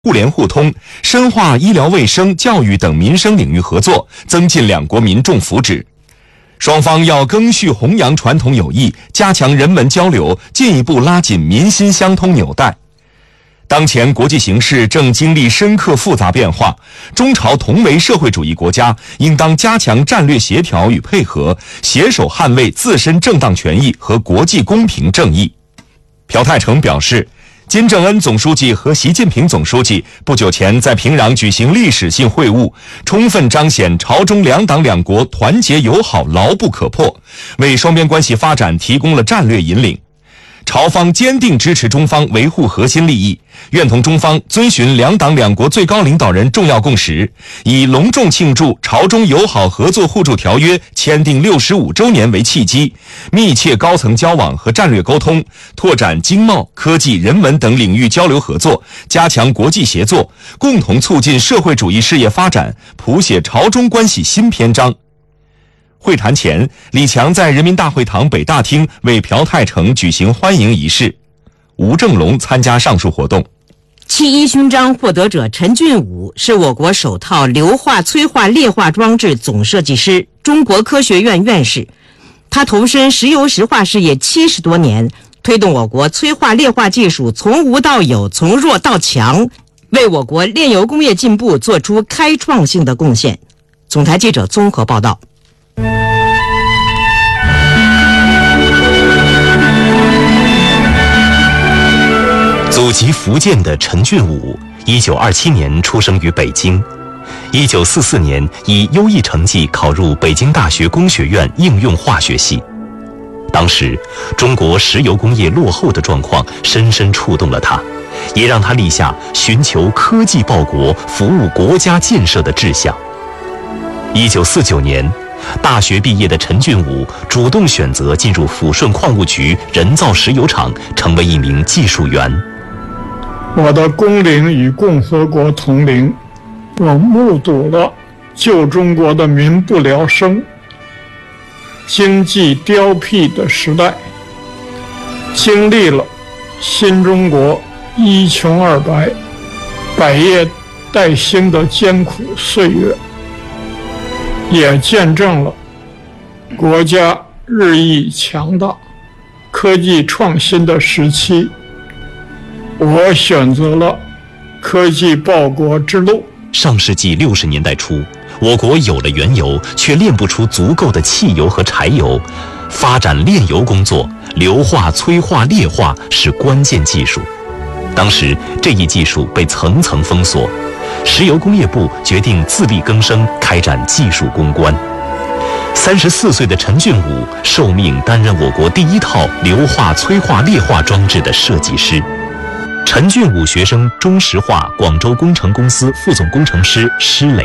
互联互通，深化医疗卫生、教育等民生领域合作，增进两国民众福祉。双方要赓续弘扬传统友谊，加强人文交流，进一步拉紧民心相通纽带。当前国际形势正经历深刻复杂变化，中朝同为社会主义国家，应当加强战略协调与配合，携手捍卫自身正当权益和国际公平正义。朴泰成表示，金正恩总书记和习近平总书记不久前在平壤举行历史性会晤，充分彰显朝中两党两国团结友好牢不可破，为双边关系发展提供了战略引领。朝方坚定支持中方维护核心利益，愿同中方遵循两党两国最高领导人重要共识，以隆重庆祝朝中友好合作互助条约签订65周年为契机，密切高层交往和战略沟通，拓展经贸、科技、人文等领域交流合作，加强国际协作，共同促进社会主义事业发展，谱写朝中关系新篇章。会谈前，李强在人民大会堂北大厅为朴泰成举行欢迎仪式。吴正龙参加上述活动。 7·1勋章获得者陈俊武是我国首套硫化催化劣化装置总设计师，中国科学院院士。他投身石油石化事业70多年，推动我国催化劣化技术从无到有，从弱到强，为我国炼油工业进步做出开创性的贡献。总台记者综合报道。 祖籍福建的陈俊武，1927年出生于北京，1944年以优异成绩考入北京大学工学院应用化学系。当时，中国石油工业落后的状况深深触动了他，也让他立下寻求科技报国、服务国家建设的志向。1949年，大学毕业的陈俊武主动选择进入抚顺矿务局人造石油厂，成为一名技术员。 我的工龄与共和国同龄，我目睹了旧中国的民不聊生、经济凋敝的时代，经历了新中国一穷二白、百业待兴的艰苦岁月，也见证了国家日益强大、科技创新的时期。我选择了科技报国之路。 上世纪60年代初，我国有了原油，却炼不出足够的汽油和柴油。发展炼油工作，硫化催化劣化是关键技术。当时这一技术被层层封锁，石油工业部决定自力更生，开展技术攻关。34岁的陈俊武受命担任我国第一套硫化催化劣化装置的设计师。陈俊武学生中石化广州工程公司副总工程师施磊。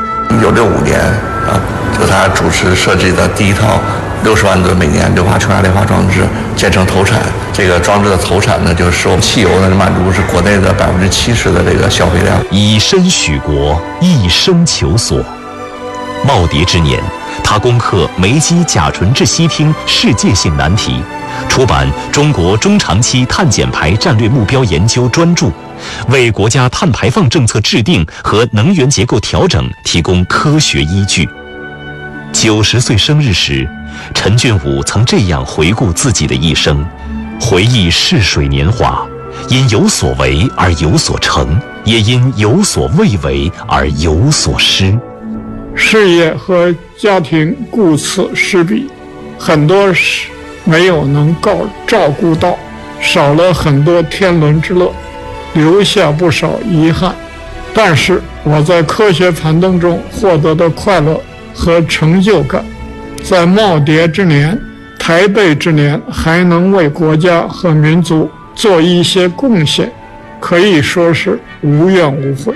1965年这他主持设计的第一套60万吨每年硫化催化劣化装置建成投产。这个装置的投产呢，就是我们汽油呢满足是国内的70%的这个消费量。 以身许国，一生求索。耄耋之年，他攻克煤基甲醇质烯烃世界性难题，出版《中国中长期碳减排战略目标研究》专著，为国家碳排放政策制定和能源结构调整提供科学依据。90岁生日时，陈俊武曾这样回顾自己的一生，回忆逝水年华，因有所为而有所成，也因有所未为而有所失。 事业和家庭顾此失彼，很多事没有能照顾到，少了很多天伦之乐，留下不少遗憾。但是我在科学攀登中获得的快乐和成就感，在耄耋之年、台背之年还能为国家和民族做一些贡献，可以说是无怨无悔。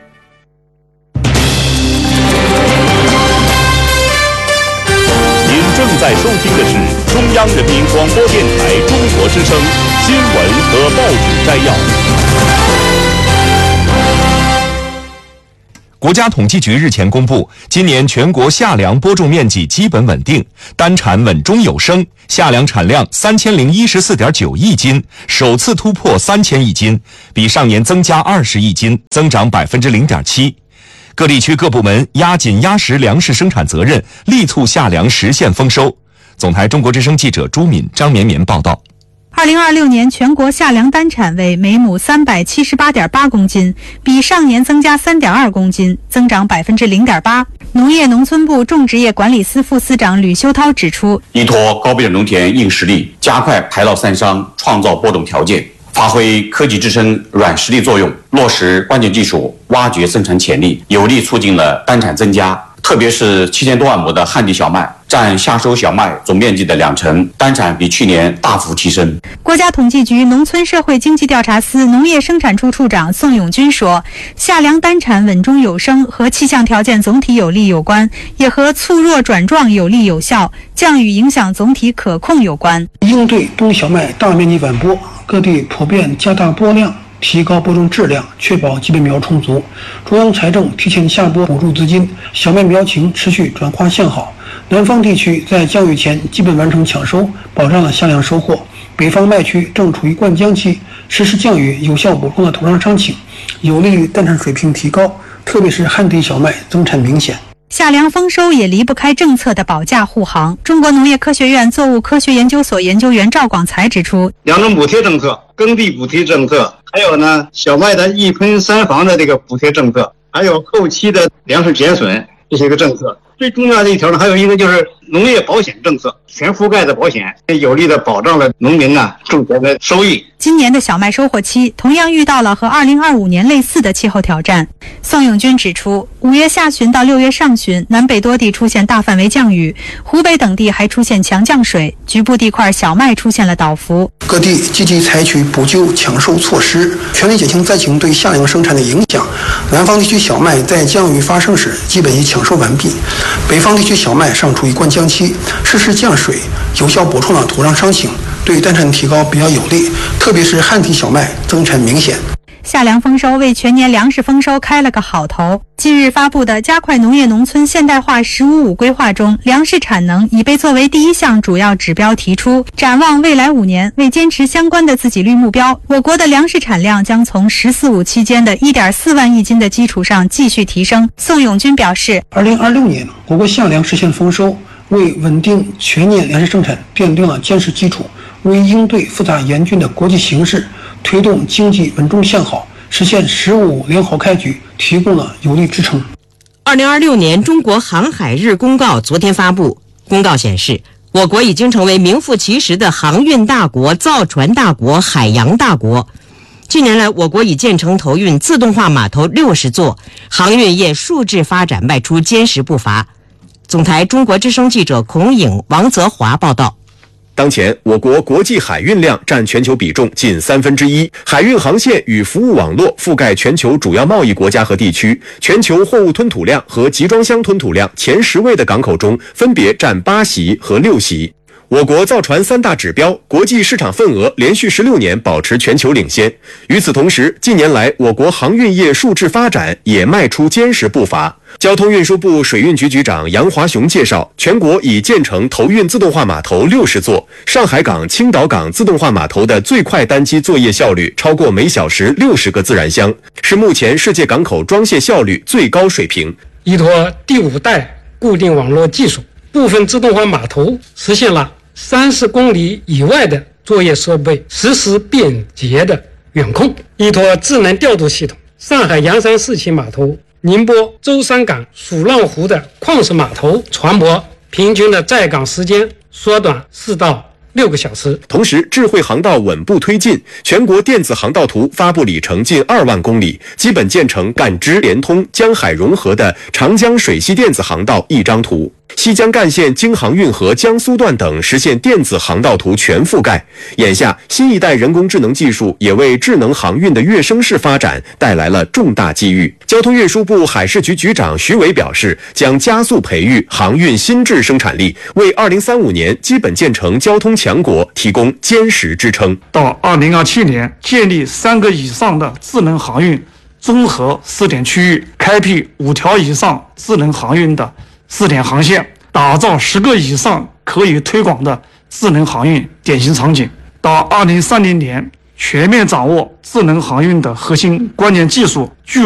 正在收听的是中央人民广播电台中国之声新闻和报纸摘要。 国家统计局日前公布，今年全国夏粮播种面积基本稳定，单产稳中有升，夏粮产量3014.9亿斤，首次突破3000亿斤，比上年增加20亿斤，增长0.7%。各地区各部门压紧压实粮食生产责任，力促夏粮实现丰收。总台中国之声记者朱敏、张绵绵报道。 2026年全国夏粮单产为每亩378.8公斤，比上年增加3.2公斤，增长0.8%。农业农村部种植业管理司副司长吕修涛指出， 依托高标准农田硬实力，加快排涝散伤，创造播种条件，发挥科技支撑软实力作用，落实关键技术，挖掘生产潜力，有力促进了单产增加。特别是7000多万亩的旱地小麦，占夏收小麦总面积的2成，单产比去年大幅提升。 国家统计局农村社会经济调查司农业生产处处长宋永军说，夏粮单产稳中有升和气象条件总体有利有关，也和促弱转壮有力有效，降雨影响总体可控有关。 应对冬小麦大面积晚播，各地普遍加大播量，提高播种质量，确保基本苗充足。中央财政提前下拨补助资金，小麦苗情持续转化向好。南方地区在降雨前基本完成抢收，保障了夏粮收获。北方麦区正处于灌浆期，实施降雨有效补充了土壤伤情，有利于单产水平提高，特别是旱地小麦增产明显。 夏粮丰收也离不开政策的保驾护航。中国农业科学院作物科学研究所研究员赵广才指出， 粮种补贴政策、耕地补贴政策，还有小麦的1喷3防的这个补贴政策，还有后期的粮食减损这些个政策。最重要的一条还有一个就是农业保险政策，全覆盖的保险，有力的保障了农民种田的收益。 今年的小麦收获期同样遇到了和2025年类似的气候挑战。宋永军指出，5月下旬到6月上旬，南北多地出现大范围降雨，湖北等地还出现强降水，局部地块小麦出现了倒伏。 各地积极采取补救抢收措施，全力减轻灾情对夏粮生产的影响。南方地区小麦在降雨发生时基本已抢收完毕，北方地区小麦尚处于灌浆期，适时降水，有效补充了土壤伤情，对单产提高比较有利，特别是旱地小麦增产明显。 夏粮丰收为全年粮食丰收开了个好头。近日发布的加快农业农村现代化“15+5”规划中，粮食产能已被作为第一项主要指标提出。展望未来5年，为坚持相关的自给率目标，我国的粮食产量将从“14+5”期间的1.4万亿斤的基础上继续提升。宋永军表示 ，2026年我国夏粮实现丰收，为稳定全年粮食生产奠定了坚实基础，为应对复杂严峻的国际形势，推动经济稳中向好，实现“15良好开局”提供了有力支撑。 2026年中国航海日公告昨天发布，公告显示，我国已经成为名副其实的航运大国、造船大国、海洋大国。近年来，我国已建成投运自动化码头60座，航运业数质发展迈出坚实步伐。总台中国之声记者孔颖、王泽华报道。 当前，我国国际海运量占全球比重近1/3，海运航线与服务网络覆盖全球主要贸易国家和地区，全球货物吞吐量和集装箱吞吐量前10位的港口中，分别占8席和6席。我国造船3大指标，国际市场份额连续16年保持全球领先。与此同时，近年来我国航运业数质发展也迈出坚实步伐。交通运输部水运局局长杨华雄介绍，全国已建成投运自动化码头60座，上海港、青岛港自动化码头的最快单机作业效率超过每小时60个自然箱，是目前世界港口装卸效率最高水平。 依托第5代固定网络技术，部分自动化码头实现了30公里以外的作业设备实时便捷的远控。依托智能调度系统，上海洋山4期码头、宁波舟山港蜀浪湖的矿石码头船舶平均的在港时间缩短4到6个小时。 同时，智慧航道稳步推进，全国电子航道图发布里程近2万公里，基本建成赣支联通、江海融合的长江水系电子航道一张图。西江干线京杭运河江苏段等实现电子航道图全覆盖。眼下，新一代人工智能技术也为智能航运的跃升式发展带来了重大机遇。交通运输部海事局局长徐伟表示，将加速培育航运新质生产力，为2035年基本建成交通强国提供坚实支撑。 到2027年，建立3个以上的智能航运综合试点区域，开辟5条以上智能航运的试点航线，打造10个以上可以推广的智能航运典型场景。到2030年，全面掌握智能航运的核心关键技术，